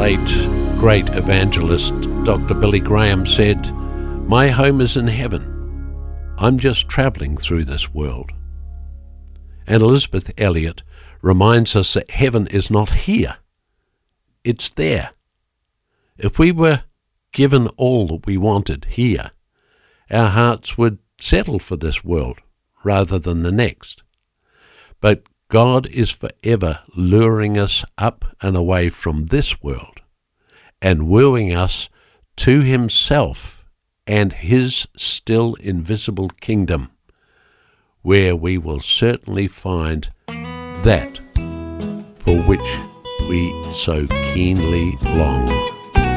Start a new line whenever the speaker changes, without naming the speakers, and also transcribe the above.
late great evangelist Dr. Billy Graham said, "My home is in heaven. I'm just travelling through this world." And Elizabeth Elliot reminds us that heaven is not here. It's there. If we were given all that we wanted here, our hearts would settle for this world rather than the next. But God is forever luring us up and away from this world and wooing us to himself and his still invisible kingdom, where we will certainly find that for which we so keenly long.